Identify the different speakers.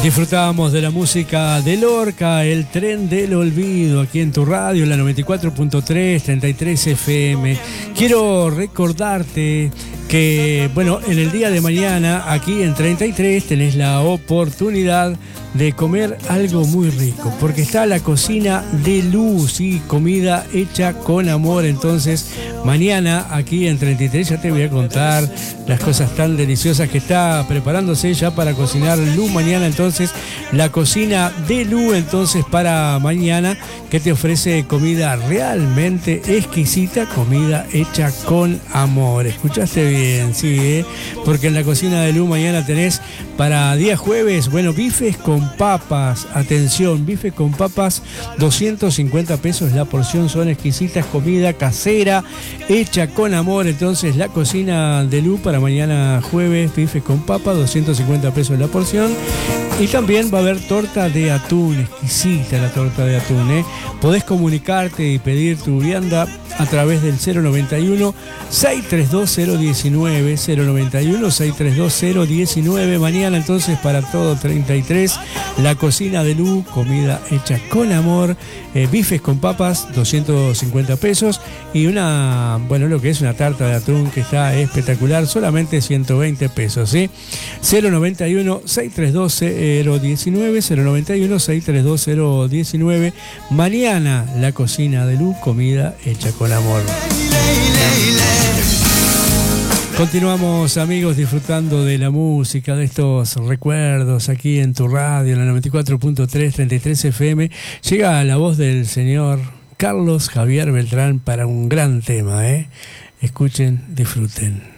Speaker 1: Disfrutábamos de la música de Lorca, El Tren del Olvido, aquí en tu radio, la 94.3, 33 FM. Quiero recordarte que, bueno, en el día de mañana, aquí en 33, tenés la oportunidad de comer algo muy rico, porque está la cocina de Luz y comida hecha con amor. Entonces, mañana, aquí en 33, ya te voy a contar las cosas tan deliciosas que está preparándose ya para cocinar Lu mañana. Entonces, la cocina de Lu, entonces, para mañana, que te ofrece comida realmente exquisita, comida hecha con amor. ¿Escuchaste bien? Sí, porque en la cocina de Lu mañana tenés para día jueves, bueno, bifes con papas. Atención, bife con papas, 250 pesos la porción. Son exquisitas, comida casera hecha con amor. Entonces, la cocina de Lu para mañana jueves, bife con papa, 250 pesos la porción. Y también va a haber torta de atún, exquisita la torta de atún, ¿eh? Podés comunicarte y pedir tu vianda a través del 091-632-019, 091-632-019. Mañana entonces para todo 33, la cocina de Lu, comida hecha con amor, bifes con papas, 250 pesos y una, bueno, lo que es una tarta de atún que está espectacular, solamente 120 pesos, ¿sí? 091-632-019, 091-632-019. Mañana la cocina de Lu, comida hecha con amor. Continuamos, amigos, disfrutando de la música, de estos recuerdos aquí en tu radio, en la 94.3, 33 FM. Llega la voz del señor Carlos Javier Beltrán para un gran tema, ¿eh? Escuchen, disfruten.